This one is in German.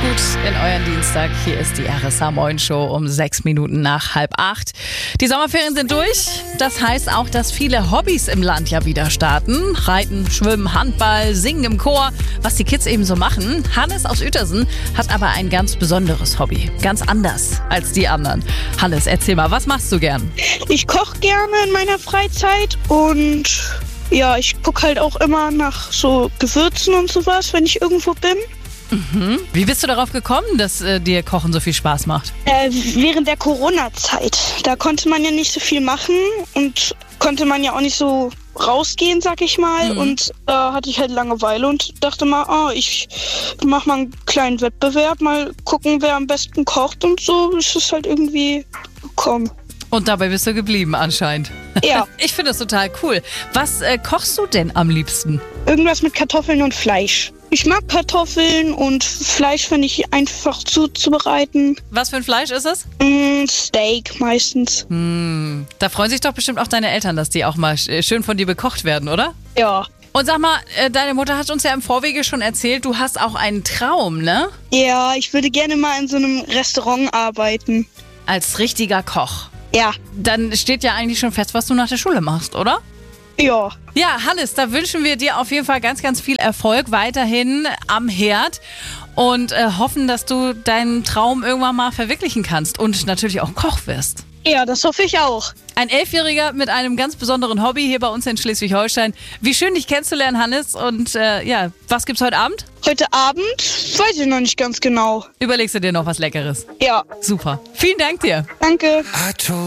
gut in euren Dienstag. Hier ist die RSA Moin Show um 6 Minuten nach 7:30. Die Sommerferien sind durch. Das heißt auch, dass viele Hobbys im Land ja wieder starten. Reiten, Schwimmen, Handball, Singen im Chor, was die Kids eben so machen. Hannes aus Uetersen hat aber ein ganz besonderes Hobby. Ganz anders als die anderen. Hannes, erzähl mal, was machst du gern? Ich koche gerne in meiner Freizeit und ja, ich gucke halt auch immer nach so Gewürzen und sowas, wenn ich irgendwo bin. Wie bist du darauf gekommen, dass dir Kochen so viel Spaß macht? Während der Corona-Zeit, da konnte man ja nicht so viel machen und konnte man ja auch nicht so rausgehen, sag ich mal. Und da hatte ich halt Langeweile und dachte mal, ich mache mal einen kleinen Wettbewerb, mal gucken, wer am besten kocht und so ist es halt irgendwie gekommen. Und dabei bist du geblieben anscheinend. Ja. Ich finde das total cool. Was kochst du denn am liebsten? Irgendwas mit Kartoffeln und Fleisch. Ich mag Kartoffeln und Fleisch finde ich einfach zuzubereiten. Was für ein Fleisch ist es? Steak meistens. Da freuen sich doch bestimmt auch deine Eltern, dass die auch mal schön von dir bekocht werden, oder? Ja. Und sag mal, deine Mutter hat uns ja im Vorwege schon erzählt, du hast auch einen Traum, ne? Ja, ich würde gerne mal in so einem Restaurant arbeiten. Als richtiger Koch. Ja. Dann steht ja eigentlich schon fest, was du nach der Schule machst, oder? Ja. Ja, Hannes, da wünschen wir dir auf jeden Fall ganz, ganz viel Erfolg weiterhin am Herd und hoffen, dass du deinen Traum irgendwann mal verwirklichen kannst und natürlich auch Koch wirst. Ja, das hoffe ich auch. Ein 11-Jähriger mit einem ganz besonderen Hobby hier bei uns in Schleswig-Holstein. Wie schön, dich kennenzulernen, Hannes. Und was gibt's heute Abend? Heute Abend weiß ich noch nicht ganz genau. Überlegst du dir noch was Leckeres? Ja. Super. Vielen Dank dir. Danke.